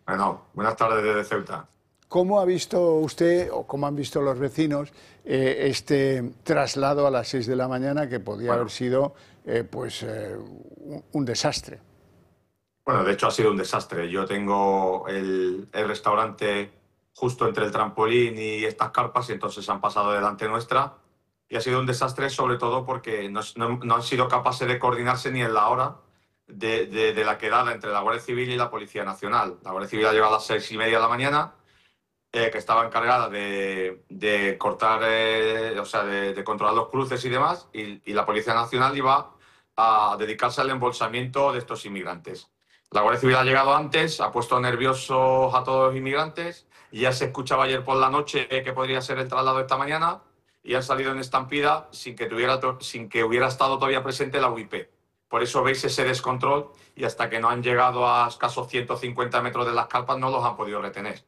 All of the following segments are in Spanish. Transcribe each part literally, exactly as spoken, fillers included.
Bueno, buenas tardes desde Ceuta. ¿Cómo ha visto usted o cómo han visto los vecinos eh, este traslado a las seis de la mañana que podía haber Bueno, sido eh, pues, eh, un, un desastre? bueno, de hecho ha sido un desastre. Yo tengo el, el restaurante justo entre el trampolín y estas carpas y entonces han pasado delante nuestra y ha sido un desastre sobre todo porque no, no- no han sido capaces de coordinarse ni en la hora de, de- de la quedada entre la Guardia Civil y la Policía Nacional. La Guardia Civil ha llegado a las seis y media de la mañana, eh, que estaba encargada de, de cortar, eh, o sea, de, de controlar los cruces y demás, y, y la Policía Nacional iba a dedicarse al embolsamiento de estos inmigrantes. La Guardia Civil ha llegado antes, ha puesto nerviosos a todos los inmigrantes, y ya se escuchaba ayer por la noche que podría ser el traslado esta mañana, y han salido en estampida sin que, tuviera, sin que hubiera estado todavía presente la U I P. Por eso veis ese descontrol, y hasta que no han llegado a escasos ciento cincuenta metros de las carpas no los han podido retener.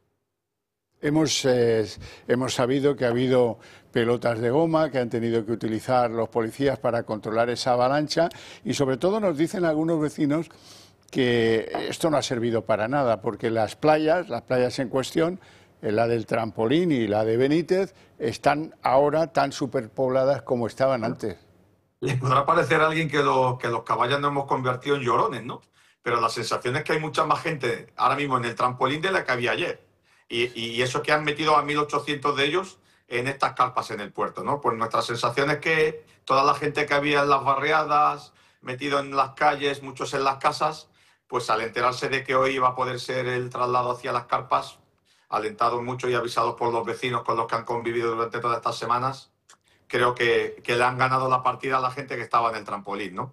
Hemos, eh, hemos sabido que ha habido pelotas de goma que han tenido que utilizar los policías para controlar esa avalancha y sobre todo nos dicen algunos vecinos que esto no ha servido para nada porque las playas, las playas en cuestión, eh, la del Trampolín y la de Benítez, están ahora tan superpobladas como estaban antes. Les podrá parecer a alguien que, lo- que los caballos nos hemos convertido en llorones, ¿no? Pero la sensación es que hay mucha más gente ahora mismo en el trampolín de la que había ayer. Y, y eso que han metido a mil ochocientos de ellos en estas carpas en el puerto, ¿no? Pues nuestra sensación es que toda la gente que había en las barriadas, metido en las calles, muchos en las casas, pues al enterarse de que hoy iba a poder ser el traslado hacia las carpas, alentados mucho y avisados por los vecinos con los que han convivido durante todas estas semanas, creo que, que le han ganado la partida a la gente que estaba en el trampolín, ¿no?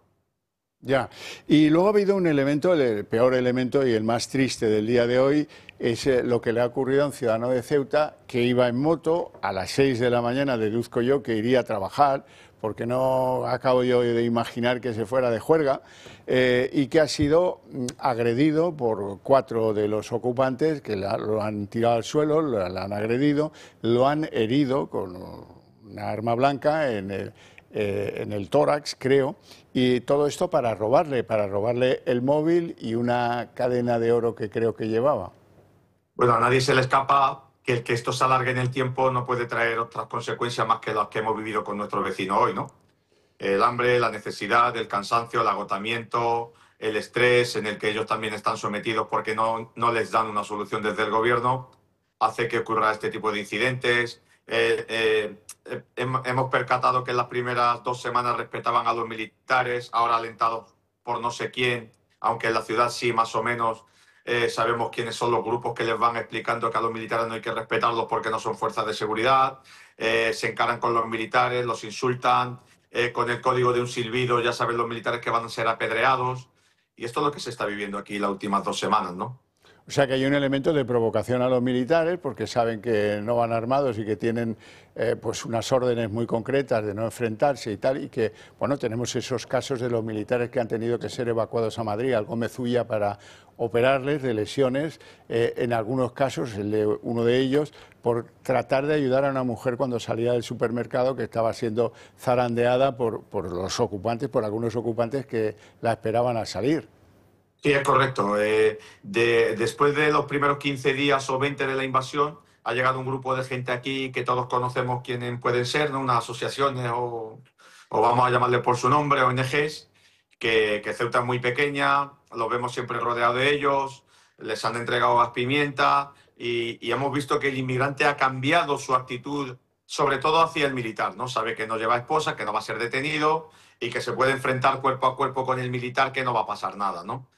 Ya, y luego ha habido un elemento, el peor elemento y el más triste del día de hoy, es eh, lo que le ha ocurrido a un ciudadano de Ceuta que iba en moto a las seis de la mañana, deduzco yo que iría a trabajar, porque no acabo yo de imaginar que se fuera de juerga, eh, y que ha sido mm, agredido por cuatro de los ocupantes que la- lo han tirado al suelo, lo, lo han agredido, lo han herido con una arma blanca en el, eh, en el tórax, creo, y todo esto para robarle, para robarle el móvil y una cadena de oro que creo que llevaba. Bueno, a nadie se le escapa que el que esto se alargue en el tiempo no puede traer otras consecuencias más que las que hemos vivido con nuestros vecinos hoy, ¿no? El hambre, la necesidad, el cansancio, el agotamiento, el estrés en el que ellos también están sometidos porque no, no les dan una solución desde el gobierno, hace que ocurra este tipo de incidentes. Eh, eh, eh, hem- hemos percatado que en las primeras dos semanas respetaban a los militares, ahora alentados por no sé quién, aunque en la ciudad sí, más o menos, eh, sabemos quiénes son los grupos que les van explicando que a los militares no hay que respetarlos porque no son fuerzas de seguridad. Eh, se encaran con los militares, los insultan, eh, con el código de un silbido, ya saben los militares que van a ser apedreados. Y esto es lo que se está viviendo aquí las últimas dos semanas, ¿no? O sea que hay un elemento de provocación a los militares porque saben que no van armados y que tienen eh, pues unas órdenes muy concretas de no enfrentarse y tal, y que, bueno, tenemos esos casos de los militares que han tenido que ser evacuados a Madrid, al Gómez Ulla, para operarles de lesiones, eh, en algunos casos, el de uno de ellos, por tratar de ayudar a una mujer cuando salía del supermercado que estaba siendo zarandeada por, por los ocupantes, por algunos ocupantes que la esperaban al salir. Sí, es correcto. Eh, de, después de los primeros quince días o veinte de la invasión, ha llegado un grupo de gente aquí que todos conocemos quiénes pueden ser, ¿no? Unas asociaciones o, o vamos a llamarle por su nombre, O N Ges, que, que Ceuta es muy pequeña, los vemos siempre rodeados de ellos, les han entregado gas pimienta y, y hemos visto que el inmigrante ha cambiado su actitud, sobre todo hacia el militar, ¿no? Sabe que no lleva esposa, que no va a ser detenido y que se puede enfrentar cuerpo a cuerpo con el militar, que no va a pasar nada, ¿no?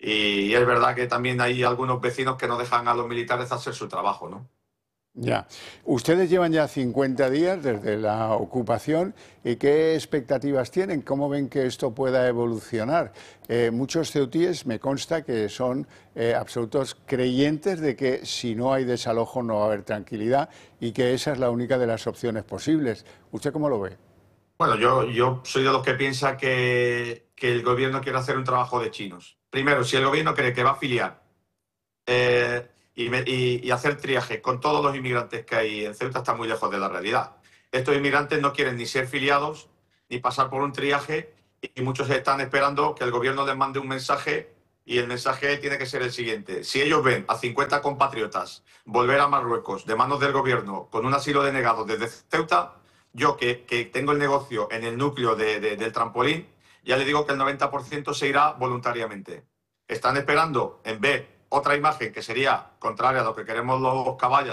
Y es verdad que también hay algunos vecinos que no dejan a los militares hacer su trabajo, ¿no? Ya. Ustedes llevan ya cincuenta días desde la ocupación y ¿qué expectativas tienen? ¿Cómo ven que esto pueda evolucionar? Eh, muchos ceutíes me consta que son eh, absolutos creyentes de que si no hay desalojo no va a haber tranquilidad y que esa es la única de las opciones posibles. ¿Usted cómo lo ve? Bueno, yo, yo soy de los que piensa que, que el gobierno quiere hacer un trabajo de chinos. Primero, si el gobierno cree que va a afiliar eh, y, me- y- y hacer triaje con todos los inmigrantes que hay en Ceuta, está muy lejos de la realidad. Estos inmigrantes no quieren ni ser filiados ni pasar por un triaje y muchos están esperando que el gobierno les mande un mensaje Y el mensaje tiene que ser el siguiente. Si ellos ven a cincuenta compatriotas volver a Marruecos de manos del gobierno con un asilo denegado desde Ceuta, yo que, que tengo el negocio en el núcleo de, de, del trampolín, ya le digo que el noventa por ciento se irá voluntariamente. Están esperando en ver otra imagen que sería contraria a lo que queremos los caballos